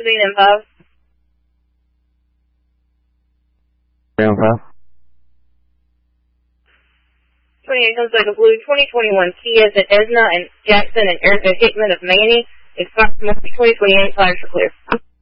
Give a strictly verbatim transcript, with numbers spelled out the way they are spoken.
Pasadena M five. M five. twenty-eight comes like a blue twenty twenty-one Kia at Edna and Jackson and Erica Hickman of Manny. It's approximately twenty twenty-eight, flags are clear.